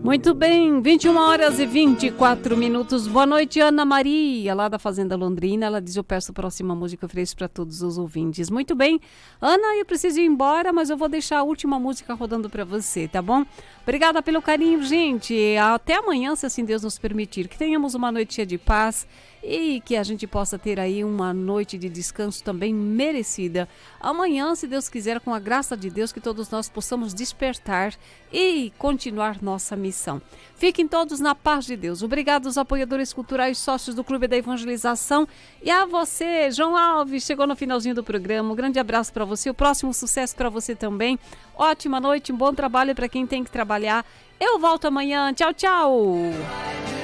Muito bem, 21 horas e 24 minutos. Boa noite, Ana Maria, lá da Fazenda Londrina. Ela diz: eu peço a próxima música, eu ofereço para todos os ouvintes. Muito bem, Ana, eu preciso ir embora, mas eu vou deixar a última música rodando para você, tá bom? Obrigada pelo carinho, gente. Até amanhã, se assim Deus nos permitir. Que tenhamos uma noite cheia de paz e que a gente possa ter aí uma noite de descanso também merecida. Amanhã, se Deus quiser, com a graça de Deus, que todos nós possamos despertar e continuar nossa missão. Fiquem todos na paz de Deus. Obrigado aos apoiadores culturais, sócios do Clube da Evangelização, e a você, João Alves, chegou no finalzinho do programa. Um grande abraço para você, o próximo sucesso para você também. Ótima noite, um bom trabalho para quem tem que trabalhar. Eu volto amanhã. Tchau, tchau.